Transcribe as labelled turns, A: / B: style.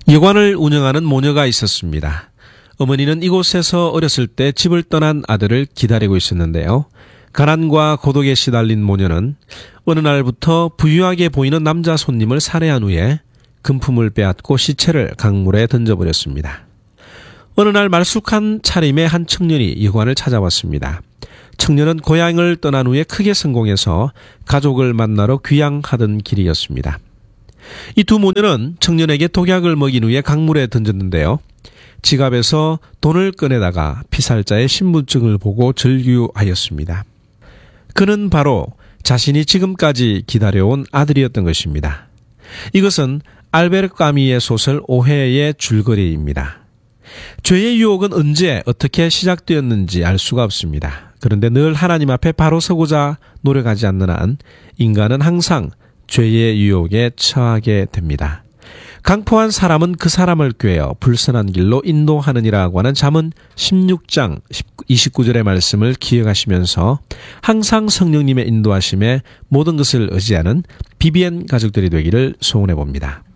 A: 여관을 운영하는 모녀가 있었습니다. 어머니는 이곳에서 어렸을 때 집을 떠난 아들을 기다리고 있었는데요. 가난과 고독에 시달린 모녀는 어느 날부터 부유하게 보이는 남자 손님을 살해한 후에 금품을 빼앗고 시체를 강물에 던져버렸습니다. 어느 날 말쑥한 차림의 한 청년이 여관을 찾아왔습니다. 청년은 고향을 떠난 후에 크게 성공해서 가족을 만나러 귀향하던 길이었습니다. 이 두 모녀는 청년에게 독약을 먹인 후에 강물에 던졌는데요. 지갑에서 돈을 꺼내다가 피살자의 신분증을 보고 절규하였습니다. 그는 바로 자신이 지금까지 기다려온 아들이었던 것입니다. 이것은 알베르 까미의 소설 오해의 줄거리입니다. 죄의 유혹은 언제 어떻게 시작되었는지 알 수가 없습니다. 그런데 늘 하나님 앞에 바로 서고자 노력하지 않는 한 인간은 항상 죄의 유혹에 처하게 됩니다. 강포한 사람은 그 사람을 꾀어 불선한 길로 인도하느니라고 하는 잠언 16장 29절의 말씀을 기억하시면서 항상 성령님의 인도하심에 모든 것을 의지하는 BBN 가족들이 되기를 소원해 봅니다.